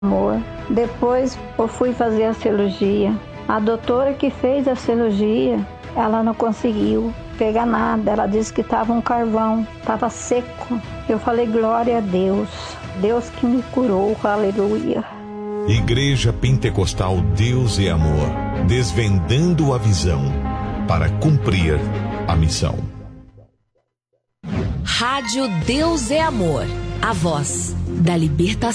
amor. Depois eu fui fazer a cirurgia. A doutora que fez a cirurgia, ela não conseguiu pegar nada. Ela disse que estava um carvão, estava seco. Eu falei, glória a Deus. Deus que me curou, aleluia. Igreja Pentecostal Deus é Amor, desvendando a visão para cumprir a missão. Rádio Deus é Amor, a voz da libertação.